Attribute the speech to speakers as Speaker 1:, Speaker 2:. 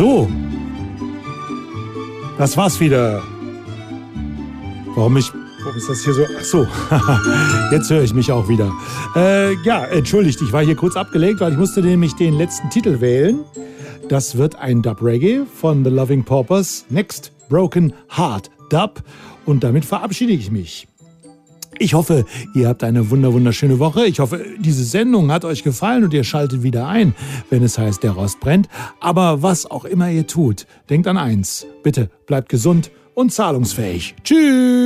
Speaker 1: so. Das war's wieder. Warum ist das hier so? Ach so, jetzt höre ich mich auch wieder. Entschuldigt, ich war hier kurz abgelenkt, weil ich musste nämlich den letzten Titel wählen. Das wird ein Dub-Reggae von The Loving Paupers, Next Broken Heart Dub. Und damit verabschiede ich mich. Ich hoffe, ihr habt eine wunderschöne Woche. Ich hoffe, diese Sendung hat euch gefallen und ihr schaltet wieder ein, wenn es heißt, der Rost brennt. Aber was auch immer ihr tut, denkt an eins. Bitte bleibt gesund und zahlungsfähig. Tschüss!